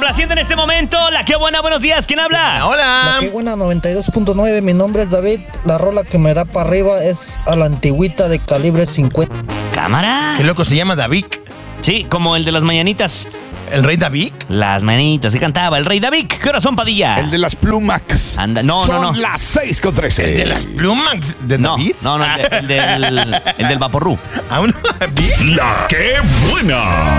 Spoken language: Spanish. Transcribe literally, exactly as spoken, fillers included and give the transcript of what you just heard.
complaciendo en este momento. La Qué Buena, buenos días. ¿Quién habla? Hola. La Qué Buena noventa y dos punto nueve, mi nombre es David. La rola que me da para arriba es a la antigüita de calibre cincuenta. ¿Cámara? Qué loco se llama David. Sí, como el de las mañanitas. ¿El rey David? Las mañanitas, se cantaba el Rey David. ¿Qué horas son, Padilla? El de las plumas. Anda, no, Son no, no. las seis con trece. ¿El de las plumas de No, David? no, no, el, de- el del, el del Vaporru. ¿A uno David? La Qué Buena.